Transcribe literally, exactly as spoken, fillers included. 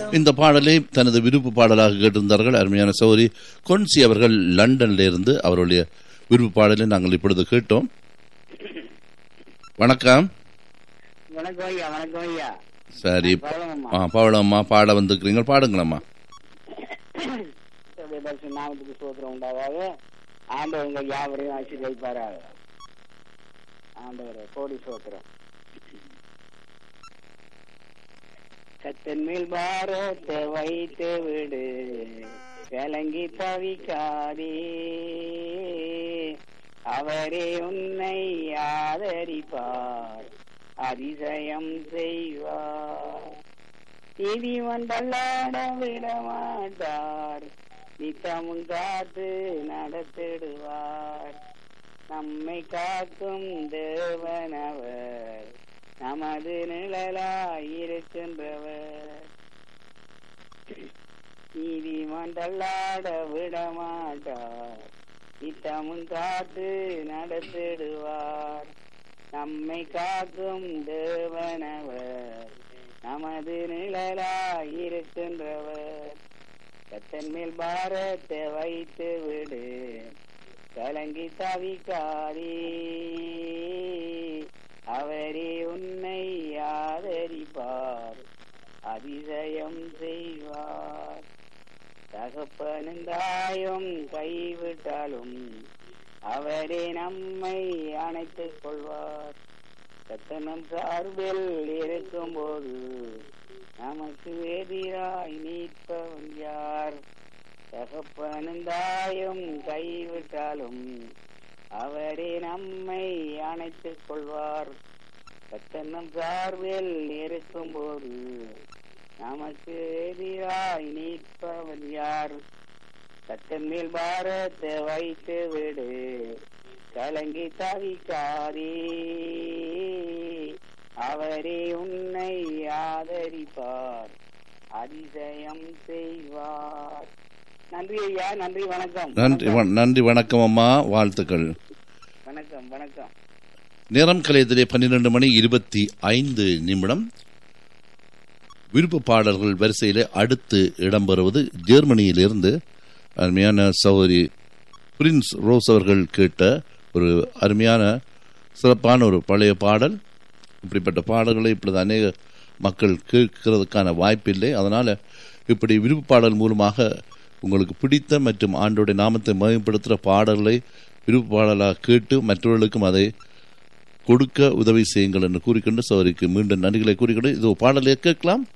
இந்த பாடலை தனது விருப்பு பாடலாக கேட்டிருந்தார்கள் அருமையான சௌரி கொன்சி அவர்கள் லண்டன்ல இருந்து. அவருடைய விருப்பு பாடலை நாங்கள் இப்பொழுது கேட்டோம். வணக்கம். வணக்கம் ஐயா. வணக்கம் ஐயா. சரி, பவளம்மா பாட வந்துக்கிறீங்க, பாடுங்களம்மா. நாமத்துக்கு சோத்திரம் உண்டாகாது. ஆண்டவர் உங்கள் யாவரையும் ஆசீர்வதிப்பாராக. ஆண்டவரே கோடி சோத்திரம். கத்தன் மேல் பாரத்தை வைத்து விடு, கலங்கி தவிக்காதே, அவரே உன்னை ஆதரிப்பார், அதிசயம் செய்வார். நீதிமன் தள்ளாட விட மாட்டார், நித்தமும் காத்து நடத்திடுவார். நம்மை காக்கும் தேவனவர், நமது நிழலாயிருக்கின்றவர். நீதிமான் தள்ளாட விட மாட்டார், நித்தமும் காத்து நடத்திடுவார். நம்மை காக்கும் தேவனவர், நமது நிழலாயிருக்கின்றவர். கத்தன் மேல் பாரத்தை வைத்து விடு, கலங்கி தவிக்காதே, அவரே உன்னை ஆதரிப்பார், அதிசயம் செய்வார். தகப்பனும் தாயும் கைவிட்டாலும் அவரே நம்மை அணைத்துக் கொள்வார். கத்தனம் சார்பில் இருக்கும் போது நமக்கு எதிராய் நீட்பவன் யார்? தகப்பனும் தாயும் கைவிட்டாலும் அவரே நம்மை அணைத்துக் கொள்வார். கத்தனம் சார்பில் இருக்கும் போது நமக்கு எதிராய் நீட்பவன் யார்? கத்தன் மேல் பாரத்தை வைத்து விடு, கலங்கி தவிக்காதே, அவரே உன்னை ஆதரிப்பார், அதிசயம் செய்வார். நன்றி ஐயா. நன்றி, வணக்கம். நன்றி நன்றி வணக்கம் அம்மா, வாழ்த்துக்கள். வணக்கம் வணக்கம். நேரம் கலையத்திலே பன்னிரண்டு மணி இருபத்தி ஐந்து நிமிடம். விருப்ப பாடல்கள் வரிசையிலே அடுத்து இடம்பெறுவது ஜெர்மனியிலிருந்து அருமையான சௌரி பிரின்ஸ் ரோஸ் அவர்கள் கேட்ட ஒரு அருமையான சிறப்பான ஒரு பழைய பாடல். இப்படிப்பட்ட பாடல்களை இப்பொழுது அநேக மக்கள் கேட்கிறதுக்கான வாய்ப்பில்லை. அதனால் இப்படி விருப்ப பாடல் மூலமாக உங்களுக்கு பிடித்த மற்றும் ஆண்டோடைய நாமத்தை மகிமைப்படுத்துகிற பாடல்களை விருப்ப பாடலாக கேட்டு மற்றவர்களுக்கும் அதை கொடுக்க உதவி செய்யுங்கள் என்று கூறிக்கொண்டு சௌரிக்கு மீண்டும் நன்றிகளை கூறிக்கொண்டு இது பாடலை கேட்கலாம்.